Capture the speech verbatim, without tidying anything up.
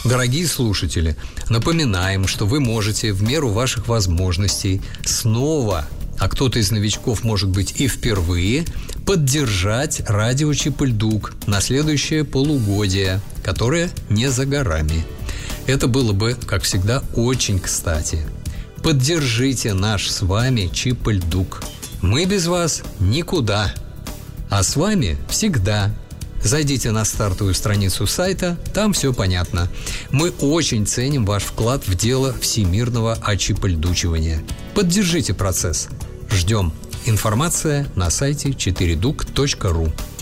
Дорогие слушатели, напоминаем, что вы можете в меру ваших возможностей снова, а кто-то из новичков, может быть, и впервые, поддержать радио Чип-и-Ль-Дук на следующее полугодие, которое не за горами. Это было бы, как всегда, очень кстати. Поддержите наш с вами Чип-и-Ль-Дук. Мы без вас никуда, а с вами всегда. Зайдите на стартовую страницу сайта, там все понятно. Мы очень ценим ваш вклад в дело всемирного очиполь-дучивания. Поддержите процесс. Ждем. Информация на сайте четыре дук точка ру.